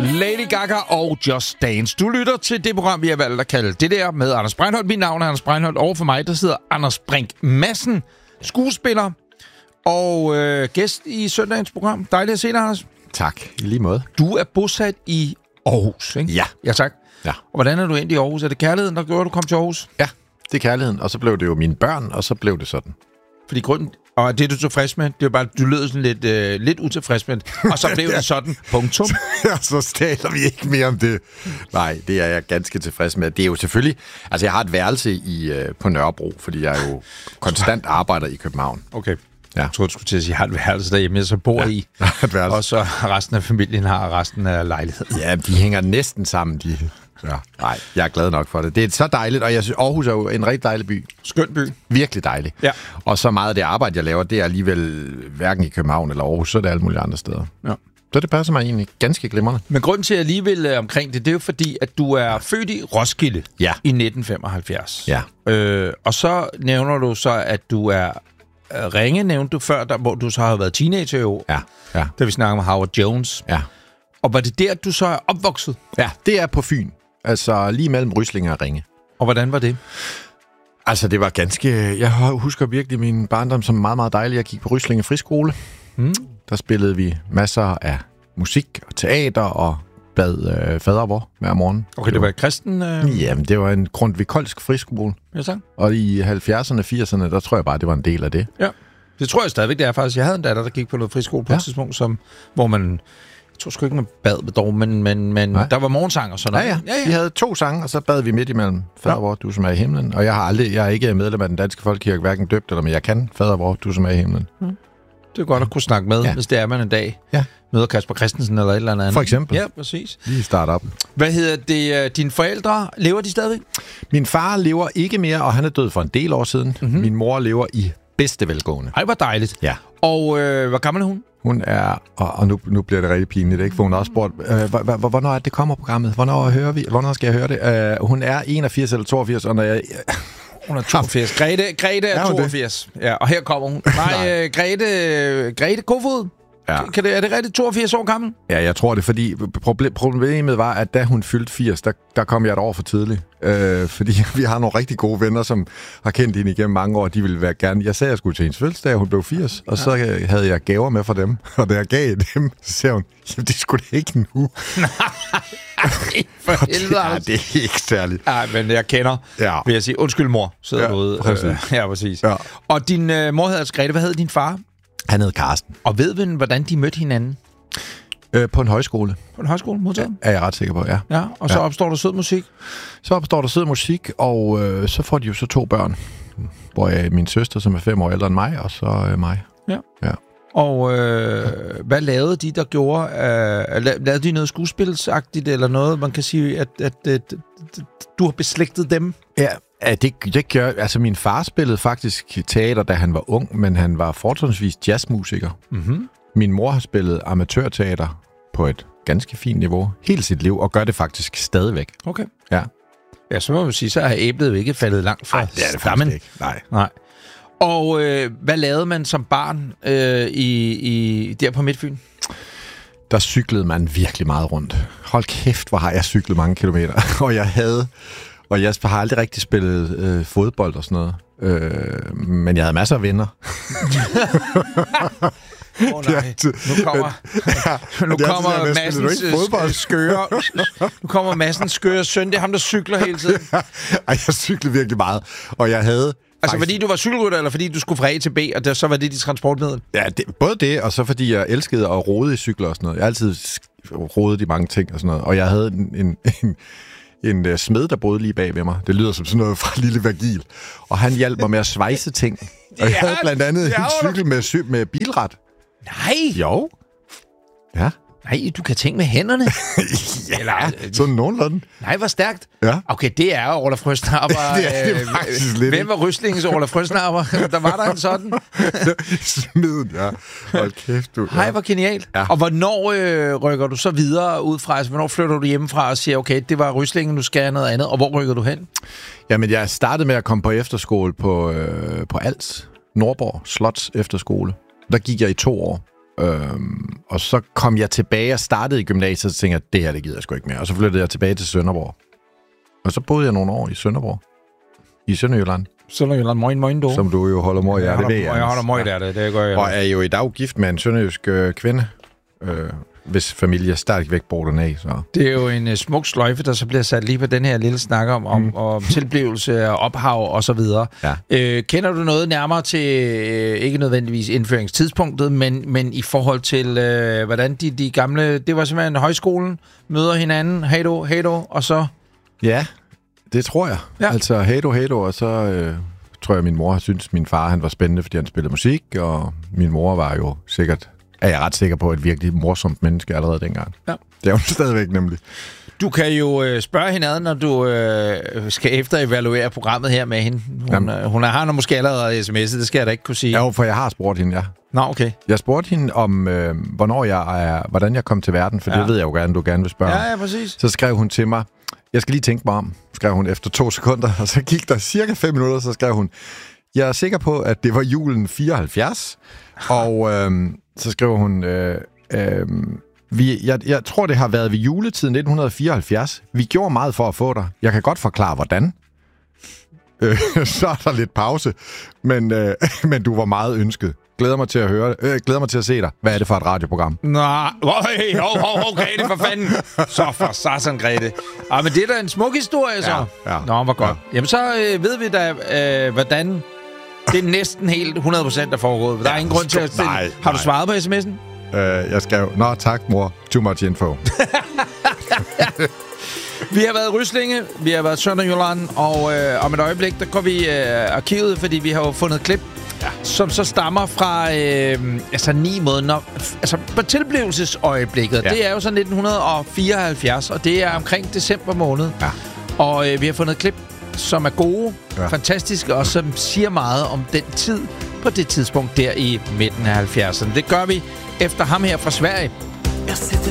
Lady Gaga og Just Dance. Du lytter til det program, vi har valgt at kalde Det Der med Anders Breinholt. Mit navn er Anders Breinholt. Over for mig, der sidder Anders Brink Madsen, skuespiller og gæst i søndagens program. Dejligt at se dig, Anders. Tak, i lige måde. Du er bosat i Aarhus, ikke? Ja. Ja, tak. Ja. Og hvordan er du endt i Aarhus? Er det kærligheden, der gjorde, at du kom til Aarhus? Ja, det er kærligheden. Og så blev det jo mine børn, og så blev det sådan. Fordi grunden... Og det er du tilfreds med? Det er bare, du lød sådan lidt utilfreds med det. Og så blev det sådan, punktum. Ja, så taler vi ikke mere om det. Nej, det er jeg ganske tilfreds med. Det er jo selvfølgelig... Altså, jeg har et værelse på Nørrebro, fordi jeg jo konstant arbejder i København. Okay. Ja. Jeg troede, du skulle til at sige, har et værelse derhjemme, jeg så bor i. Et værelse. Og så resten af familien har resten af lejligheden. Ja, de hænger næsten sammen, de... Ja. Nej, jeg er glad nok for det. Det er så dejligt, og jeg synes, Aarhus er jo en rigtig dejlig by. Skøn by. Virkelig dejlig. Ja. Og så meget af det arbejde, jeg laver, det er alligevel hverken i København eller Aarhus, så er det alle mulige andre steder. Ja. Så det passer mig egentlig ganske glimrende. Men grunden til, at jeg lige vil omkring det, det er jo fordi, at du er født i Roskilde i 1975. Ja. Og så nævner du så, at du er Ringe, nævnte du før, hvor du så har været teenager i år. Ja. Ja. Da vi snakker om Howard Jones. Ja. Og var det der, du så er opvokset? Ja, det er på Fyn. Altså lige mellem Ryslinge og Ringe. Og hvordan var det? Altså det var ganske... Jeg husker virkelig min barndom som meget, meget dejlig. Jeg gik på Ryslinge Friskole. Der spillede vi masser af musik og teater og bad fadervor hver morgen. Okay, det var kristen? Jamen, det var en grundvikolsk friskole. Ja, så. Og i 70'erne, 80'erne, der tror jeg bare, det var en del af det. Ja, det tror jeg stadigvæk, det er faktisk. Jeg havde en datter, der gik på noget friskole på et tidspunkt, hvor man... Jeg tror sgu ikke, man bad dog, men der var morgensang og sådan noget. Ja. Vi havde 2 sange, og så bad vi midt imellem Fadervor, du som er i himlen. Og jeg er ikke medlem af den danske folkekirke, hverken døbt eller, men jeg kan Fadervor, du som er i himlen. Det er godt at kunne snakke med, hvis det er, man en dag møder Kasper Christensen eller et eller andet. For eksempel. Ja, præcis. Lige start op. Hvad hedder det? Dine forældre, lever de stadigvæk? Min far lever ikke mere, og han er død for en del år siden. Min mor lever i bedste velgående. Ej, hvor dejligt. Ja. Og hvor gammel er hun? Hun er, og nu bliver det rigtig pinligt, ikke? For hun har også spurgt, hvornår er det kommer programmet? Hvornår skal jeg høre det? Hun er 81 eller 82, og når jeg... Hun er 82. Grete er 82. Ja, og her kommer hun. Nej, Grete Kofod. Ja. Er det rigtigt 82 år gammel? Ja, jeg tror det, fordi problemet var, at da hun fyldte 80, der kom jeg et år for tidligt. Fordi vi har nogle rigtig gode venner, som har kendt hende igennem mange år, de ville være gerne... Jeg sagde, at jeg skulle til hendes fødselsdag, hun blev 80, og så havde jeg gaver med for dem. Og da jeg gav dem, så sagde hun, jamen det skulle det ikke nu. Nej, for helvede. Ja, det er ikke særligt. Nej, men jeg kender, vil jeg sige, undskyld mor, sidder derude. Præcis. Ja, præcis. Ja. Og din mor hedder Grete, hvad hed din far? Han hed Karsten. Og ved vi, hvordan de mødte hinanden? På en højskole. På en højskole, modtaget? Er jeg ret sikker på, ja. Ja, og så opstår der sød musik? Så opstår der sød musik, og så får de jo så 2 børn. Hvor min søster, som er 5 år ældre end mig, og så mig. Ja. Og hvad lavede de, der gjorde? Lavede de noget skuespilsagtigt, eller noget, man kan sige, at du har beslægtet dem? Ja, det gør... Altså, min far spillede faktisk teater, da han var ung, men han var fortrinsvis jazzmusiker. Mm-hmm. Min mor har spillet amatørteater på et ganske fint niveau hele sit liv, og gør det faktisk stadigvæk. Okay. Ja. Ja, så må man sige, så er æblet jo ikke faldet langt fra det er det faktisk ikke. Nej. Og hvad lavede man som barn der på Midtfyn? Der cyklede man virkelig meget rundt. Hold kæft, hvor har jeg cyklet mange kilometer. Og jeg har aldrig rigtig spillet fodbold og sådan noget. Men jeg havde masser af venner. Nu kommer Madsens skøre søn. Det er ham, der cykler hele tiden. Jeg cyklede virkelig meget. Og jeg havde... Altså fordi du var cykelrytter, eller fordi du skulle fra A til B, og så var det dit transportmiddel? Ja, både det, og så fordi jeg elskede at rode i cykler og sådan noget. Jeg har altid rodet i mange ting og sådan noget. Og jeg havde en smed, der boede lige bag ved mig. Det lyder som sådan noget fra Lille Virgil. Og han hjalp mig med at svejse ting. Og jeg havde blandt andet en cykel med bilret. Nej! Jo. Ja. Nej, du kan tænke med hænderne. Ja, eller, sådan nogenlunde. Nej, hvor stærkt. Ja. Okay, det er Olaf Røsnapper. Det er faktisk lidt. Hvem var Ryslingens Olaf Røsnapper? Der var der en sådan. Smiden, ja. Hold kæft, du. Hej, hvor genialt. Ja. Og hvornår rykker du så videre ud fra? Altså, hvornår flytter du hjemmefra og siger, okay, det var Ryslingen, nu skal jeg noget andet. Og hvor rykker du hen? Jamen, jeg startede med at komme på efterskole på Als. Nordborg Slots efterskole. Der gik jeg i 2 år. Og så kom jeg tilbage og startede i gymnasiet, og så tænkte jeg, det her, det gider jeg sgu ikke mere. Og så flyttede jeg tilbage til Sønderborg. Og så boede jeg nogle år i Sønderborg. I Sønderjylland. Sønderjylland, moin du. Som du jo holder mor i hjertet ved. Jeg holder mor i hjertet, det gør jeg. Og er jo i dag gift med en sønderjysk kvinde, hvis familie stadig væk bor dernede. Så. Det er jo en smuk sløjfe, der så bliver sat lige på den her lille snak om tilblivelse og ophav og så videre. Ja. Kender du noget nærmere til, ikke nødvendigvis indføringstidspunktet, men i forhold til, hvordan de gamle, det var simpelthen højskolen, møder hinanden, hej du, og så... Ja, det tror jeg. Ja. Altså, hej du, og så tror jeg, min mor synes, min far han var spændende, fordi han spillede musik, og min mor var jo sikkert... er jeg ret sikker på, et virkelig morsomt menneske allerede dengang. Ja. Det er jo stadigvæk nemlig. Du kan jo spørge hinanden, når du skal efterevaluere programmet her med hende. Hun har måske allerede sms'et, det skal jeg da ikke kunne sige. Ja, for jeg har spurgt hende, ja. Nå, okay. Jeg spurgte hende om, hvordan jeg kom til verden, for det ved jeg jo gerne, du gerne vil spørge. Ja, præcis. Så skrev hun til mig, jeg skal lige tænke mig om, skrev hun efter 2 sekunder, og så gik der cirka 5 minutter, så skrev hun, jeg er sikker på, at det var julen 74, og... så skriver hun, jeg tror, det har været ved juletiden 1974. Vi gjorde meget for at få dig. Jeg kan godt forklare, hvordan. Så er der lidt pause, men du var meget ønsket. Glæder mig til at høre glæder mig til at se dig. Hvad er det for et radioprogram? Nej, Grete, for fanden. Så for satan, Grete. Men det er da en smuk historie, så. Ja. Nå, hvor godt. Ja. Jamen, så ved vi da, hvordan... Det er næsten helt 100% der foregået. Der er ingen grund til at stille. Har du svaret på sms'en? Jeg skrev, nå tak mor, too much info. Vi har været i Ryslinge, vi har været i Sønderjylland, og om et øjeblik, der går vi i arkivet, fordi vi har jo fundet klip, som så stammer fra 9 måneder. Altså på tilblivelsesøjeblikket, det er jo så 1974, og det er omkring december måned. Ja. Og vi har fundet klip, som er gode, fantastiske, og som siger meget om den tid på det tidspunkt der i midten af 70'erne. Det gør vi efter ham her fra Sverige.